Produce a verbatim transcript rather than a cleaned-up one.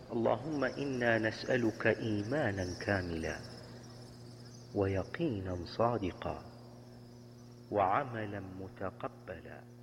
اللهم إنا نسألك إيمانا كاملا، ويقينا صادقا، وعملا متقبلا.